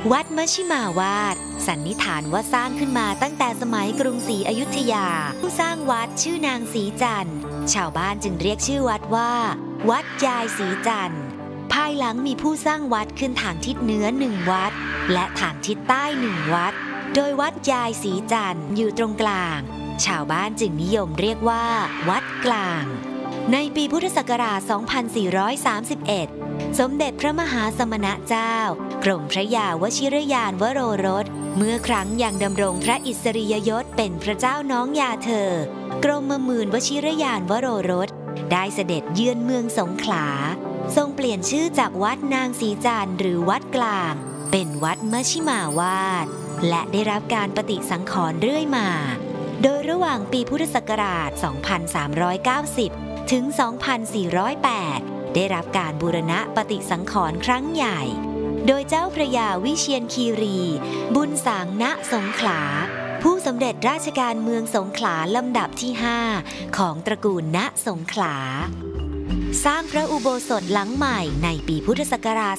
วัดมชิมาวาดสันนิษฐานว่าสร้างขึ้นมาตั้งแต่สมัยกรุงศรีอยุธยาผู้สร้างวัดชื่อนางศรีจันทร์ชาวบ้านจึงเรียกชื่อวัดว่าวัดยายศรีจันทร์ภายหลังมีผู้สร้างวัดขึ้นทางทิศเหนือ1วัดและทางทิศใต้1วัดโดยวัดยายศรีจันทร์อยู่ตรงกลางชาวบ้านจึงนิยมเรียกว่าวัดกลางในปีพุทธศักราช 2431 สมเด็จพระมหาสมณเจ้ากรมพระยาวชิรยานวโรรสเมื่อครั้งยังดำรงพระอิสริยยศเป็นพระเจ้าน้องยาเธอกรมหมื่นวชิรยานวโรรสได้เสด็จเยือนเมืองสงขลาทรงเปลี่ยนชื่อจากวัดนางศรีจันทร์หรือวัดกลางเป็นวัดมชิมาวาดและได้รับการปฏิสังขรณ์เรื่อยมาโดยระหว่างปีพุทธศักราช 2390 ถึง 2408 ได้รับการบูรณะปฏิสังขรณ์ครั้งใหญ่โดยเจ้าพระยาวิเชียรคีรีบุญสางณสงขลาผู้สำเร็จราชการเมืองสงขลาลำดับที่ 5 ของตระกูลณสงขลาสร้างพระอุโบสถหลังใหม่ในปีพุทธศักราช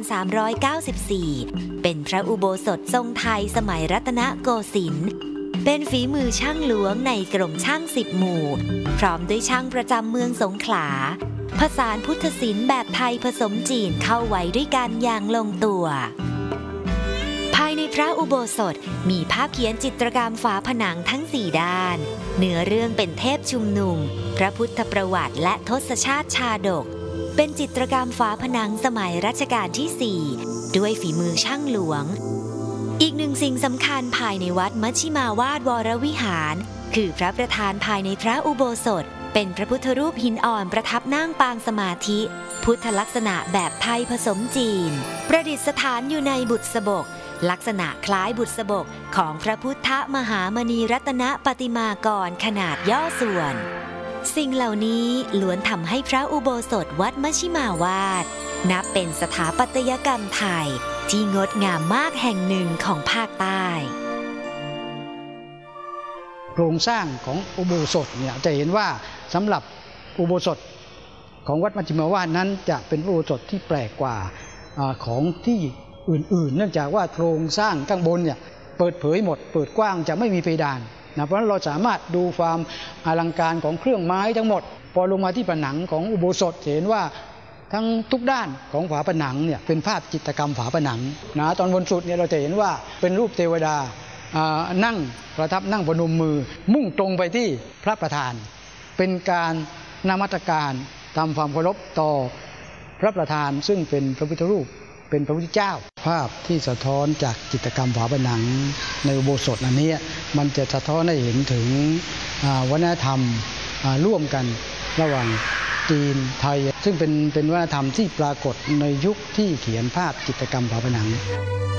2394 เป็นพระอุโบสถทรงไทยสมัยรัตนโกสินทร์เป็นฝีมือช่างหลวงในกรมช่าง10 หมู่พร้อมด้วยช่างประจำเมืองสงขลาผสานพุทธศิลป์แบบไทยผสมจีนเข้าไว้ด้วยกันอย่างลงตัวภายในพระอุโบสถมีภาพเขียนจิตรกรรมฝาผนังทั้ง4ด้านเนื้อเรื่องเป็นเทพชุมนุมพระพุทธประวัติและทศชาติชาดกเป็นจิตรกรรมฝาผนังสมัยรัชกาลที่ 4 ด้วยฝีมือช่างหลวงอีกหนึ่งสิ่งสำคัญภายในวัดมชิมาวาดวรวิหารคือพระประธานภายในพระอุโบสถเป็นพระพุทธรูปหินอ่อนประทับนั่งปางสมาธิพุทธลักษณะแบบไทยผสมจีนประดิษฐานอยู่ในบุษบกลักษณะคล้ายบุษบกของพระพุทธมหามณีรัตนปฏิมากรขนาดย่อส่วนสิ่งเหล่านี้ล้วนทำให้พระอุโบสถวัดมชิมาวาดนับเป็นสถาปัตยกรรมไทยที่งดงามมากแห่งหนึ่งของภาคใต้โครงสร้างของอุโบสถเนี่ยจะเห็นว่าสำหรับอุโบสถของวัดมัชฌิมาวาดนั้นจะเป็นอุโบสถที่แปลกกว่าของที่อื่นๆเนื่องจากว่าโครงสร้างข้างบนเนี่ยเปิดเผยหมดเปิดกว้างจะไม่มีเพดานนะเพราะฉะนั้นเราสามารถดูความอลังการของเครื่องไม้ทั้งหมดพอลงมาที่ผนังของอุโบสถเห็นว่าทั้งทุกด้านของฝาผนังเนี่ยเป็นภาพจิตรกรรมฝาผนังนะตอนบนสุดเนี่ยเราจะเห็นว่าเป็นรูปเทวดานั่งประทับนั่งพนมมือมุ่งตรงไปที่พระประธานเป็นการนมัสการทำความเคารพต่อพระประธานซึ่งเป็นพระพุทธรูปเป็นพระพุทธเจ้าภาพที่สะท้อนจากจิตรกรรมฝาผนังในอุโบสถอันนี้มันจะสะท้อนให้เห็นถึงวัฒนธรรมร่วมกันระหว่างจีนไทยซึ่งเป็นวัฒนธรรมที่ปรากฏในยุคที่เขียนภาพจิตรกรรมฝาผนัง